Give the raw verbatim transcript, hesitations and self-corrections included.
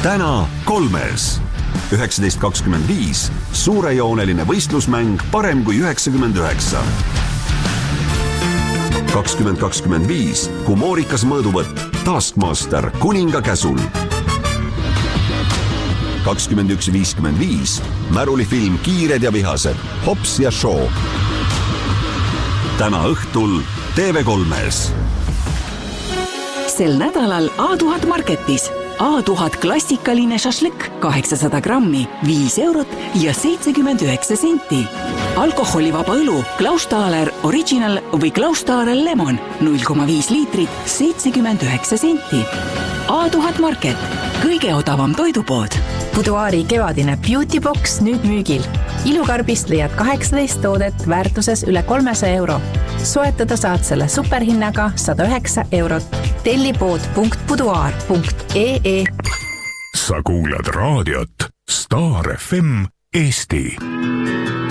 täna kolmes. üheksateist kakskümmend viis suurejooneline võistlusmäng parem kui üheksakümmend üheksa. kakskümmend kakskümmend viis humoorikas mõõduvõtt Taskmaster kuninga käsul. kakskümmend üks viiskümmend viis märulifilm Kiired ja vihased Hops ja Show. Täna õhtul T V kolmes. Sel nädalal A tuhat Marketis A tuhat klassikaline šašlik kaheksasada grammi, viis eurot ja seitsekümmend üheksa senti. Alkoholivaba õlu Klausthaler Original või Klausthaler Lemon null koma viis liitrit, seitsekümmend üheksa senti. A tuhat Market, kõige odavam toidupood. Buduaari kevadine Beauty Box nüüd müügil. Ilukarbist leiad kaheksateist toodet väärtuses üle kolmesaja euro. Soetada saad selle superhinnaga sada üheksa eurot. Tellipood punkt buduaar punkt ee. Sa kuulad raadiot Star F M Eesti.